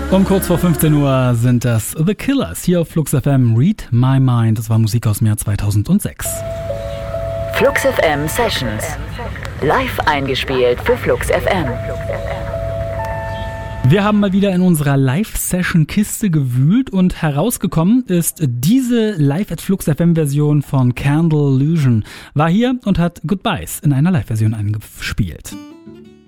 Um kurz vor 15 Uhr sind das The Killers hier auf Flux FM. Read My Mind. Das war Musik aus dem Jahr 2006. Flux FM Sessions. Live eingespielt für Flux FM. Wir haben mal wieder in unserer Live-Session-Kiste gewühlt und herausgekommen ist diese Live-at-Flux-FM-Version von Candle Illusion. War hier und hat Goodbyes in einer Live-Version eingespielt.